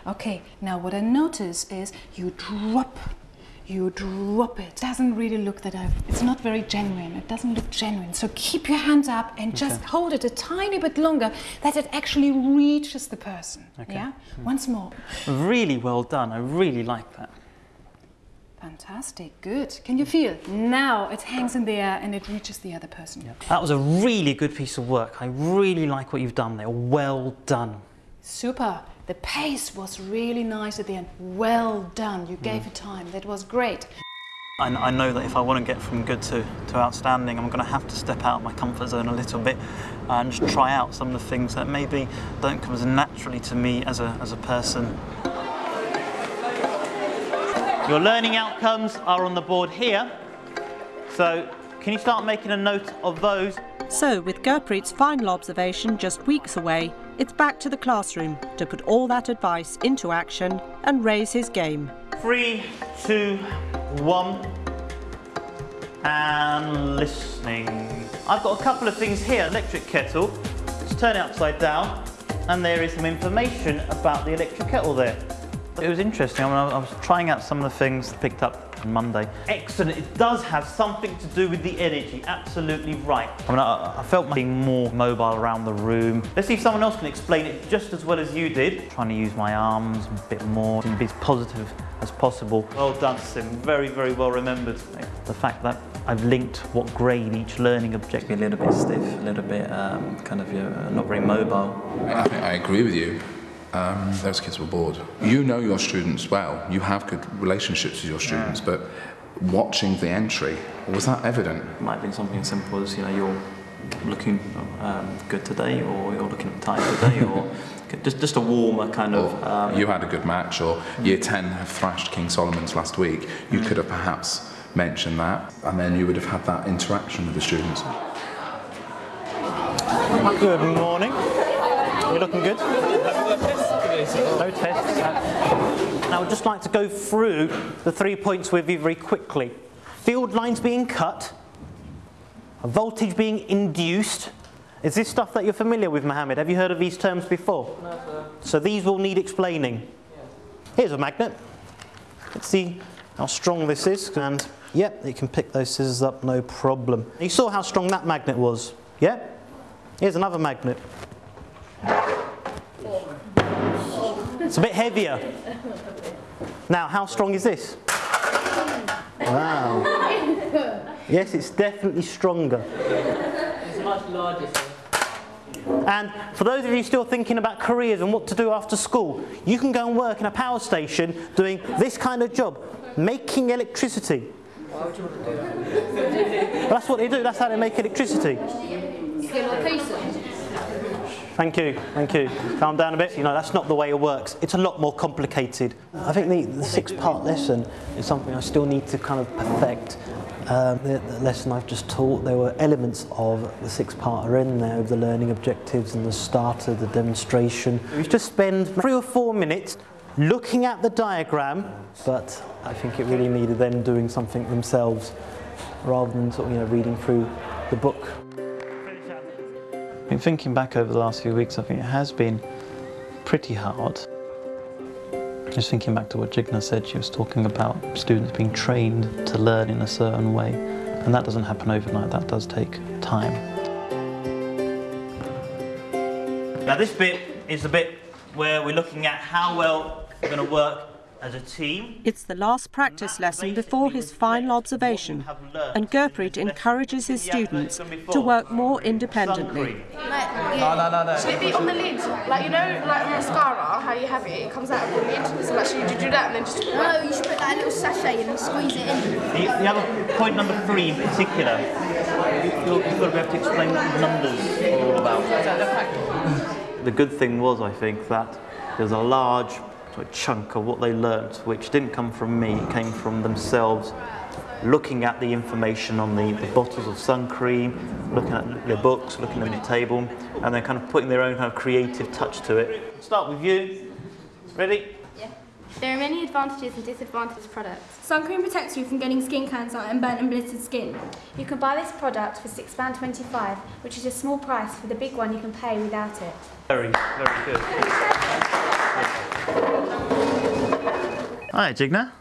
Okay, now what I notice is you drop it. It doesn't really look that it's not very genuine. It doesn't look genuine. So keep your hands up and just hold it a tiny bit longer that it actually reaches the person. Okay. Yeah? Once more. Really well done. I really like that. Fantastic, good. Can you feel? Now it hangs in the air and it reaches the other person. Yeah. That was a really good piece of work. I really like what you've done there. Well done. Super. The pace was really nice at the end. Well done. You gave it time. That was great. I know that if I want to get from good to outstanding, I'm going to have to step out of my comfort zone a little bit and just try out some of the things that maybe don't come as naturally to me as a person. Your learning outcomes are on the board here. So can you start making a note of those? So, with Gurpreet's final observation just weeks away, it's back to the classroom to put all that advice into action and raise his game. 3, 2, 1, and listening. I've got a couple of things here. Electric kettle. Let's turn it upside down, and there is some information about the electric kettle there. It was interesting. I was trying out some of the things picked up on Monday. Excellent. It does have something to do with the energy. Absolutely right. I felt being more mobile around the room. Let's see if someone else can explain it just as well as you did. Trying to use my arms a bit more and be as positive as possible. Well done, Sim. Very, very well remembered. The fact that I've linked what grade each learning objective. A little bit stiff, a little bit not very mobile. I think I agree with you. Those kids were bored. You know your students well, you have good relationships with your students, but watching the entry, was that evident? It might have been something as simple as, you're looking good today, or you're looking tired today, or just a warmer kind of... You had a good match, or Year 10 have thrashed King Solomon's last week. You could have perhaps mentioned that, and then you would have had that interaction with the students. Good morning. You're looking good? No tests. Now I'd just like to go through the 3 points with you very quickly. Field lines being cut, a voltage being induced. Is this stuff that you're familiar with, Mohammed? Have you heard of these terms before? No, sir. So these will need explaining. Yeah. Here's a magnet. Let's see how strong this is. And yep, you can pick those scissors up, no problem. You saw how strong that magnet was, yeah? Here's another magnet. It's a bit heavier. Now, how strong is this? Wow. Yes, it's definitely stronger. It's much larger, sir. And for those of you still thinking about careers and what to do after school, you can go and work in a power station doing this kind of job, making electricity. Why would you want to do that? Well, that's what they do, that's how they make electricity. Thank you, thank you. Calm down a bit. That's not the way it works. It's a lot more complicated. I think the 6-part lesson is something I still need to kind of perfect. The lesson I've just taught, there were elements of the 6-parter in there, of the learning objectives and the starter, the demonstration. We just spend 3 or 4 minutes looking at the diagram, but I think it really needed them doing something themselves rather than reading through the book. Thinking back over the last few weeks, I think it has been pretty hard. Just thinking back to what Jigna said, she was talking about students being trained to learn in a certain way, and that doesn't happen overnight, that does take time. Now this bit is the bit where we're looking at how well we're going to work as a team. It's the last practice lesson before his final observation, and Gurpreet encourages his students to work more independently. No. Should it be on the lid? Like mascara, how you have it, it comes out of the lid. So should you do that and then just... No, you should put that little sachet and squeeze it in. The other point number 3 in particular, you've got to be able to explain what the numbers are all about. The good thing was, I think, that there's a large chunk of what they learnt, which didn't come from me, it came from themselves, looking at the information on the bottles of sun cream, looking at their books, looking at the table, and then kind of putting their own kind of creative touch to it. Start with you. Ready? Yeah. There are many advantages and disadvantages to products. Sun cream protects you from getting skin cancer and burnt and blistered skin. You can buy this product for £6.25, which is a small price for the big one you can pay without it. Very, very good. Hi, Jigna.